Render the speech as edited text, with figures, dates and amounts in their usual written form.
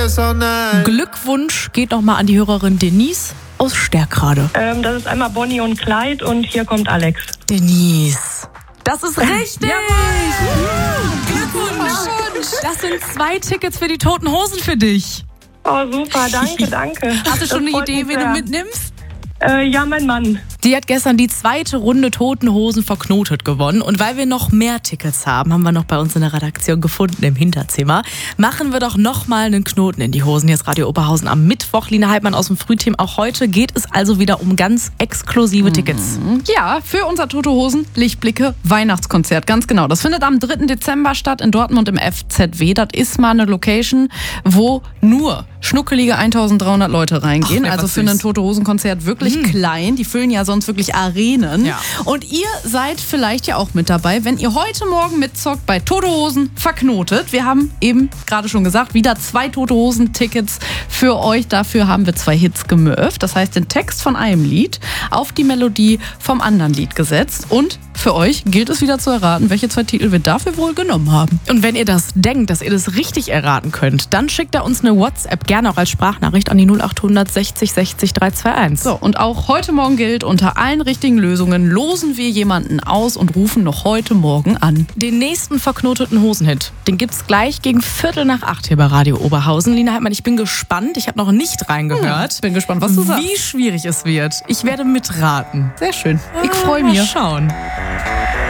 Glückwunsch geht nochmal an die Hörerin Denise aus Stärkrade. Das ist einmal Bonnie und Clyde und hier kommt Alex. Denise. Das ist richtig! Glückwunsch! Das sind 2 Tickets für die Toten Hosen für dich. Oh, super, danke. Hast du schon eine Idee, wen du mitnimmst? Ja, mein Mann. Die hat gestern die 2. Runde Toten Hosen verknotet gewonnen. Und weil wir noch mehr Tickets haben wir noch bei uns in der Redaktion gefunden im Hinterzimmer. Machen wir doch nochmal einen Knoten in die Hosen. Hier ist Radio Oberhausen am Mittwoch. Lina Heidmann aus dem Frühteam. Auch heute geht es also wieder um ganz exklusive Tickets. Ja, für unser Tote Hosen Lichtblicke Weihnachtskonzert. Ganz genau. Das findet am 3. Dezember statt in Dortmund im FZW. Das ist mal eine Location, wo nur schnuckelige 1300 Leute reingehen. Ach, also für ein Tote Hosen Konzert wirklich klein. Die füllen ja sonst wirklich Arenen. Ja. Und ihr seid vielleicht ja auch mit dabei, wenn ihr heute Morgen mitzockt bei Tote Hosen verknotet. Wir haben eben gerade schon gesagt, wieder 2 Tote Hosen Tickets für euch. Dafür haben wir 2 Hits gemurft. Das heißt, den Text von einem Lied auf die Melodie vom anderen Lied gesetzt. Und für euch gilt es wieder zu erraten, welche 2 Titel wir dafür wohl genommen haben. Und wenn ihr das denkt, dass ihr das richtig erraten könnt, dann schickt ihr uns eine WhatsApp, gerne auch als Sprachnachricht an die 0800 60 60 321. So, und auch heute Morgen gilt, unter allen richtigen Lösungen losen wir jemanden aus und rufen noch heute Morgen an. Den nächsten verknoteten Hosenhit, den gibt's gleich gegen 7:45 hier bei Radio Oberhausen. Lina Heidmann, ich bin gespannt. Ich habe noch nicht reingehört. Bin gespannt, was du sagst. Wie schwierig es wird. Ich werde mitraten. Sehr schön. Ich freue mich. Mal schauen.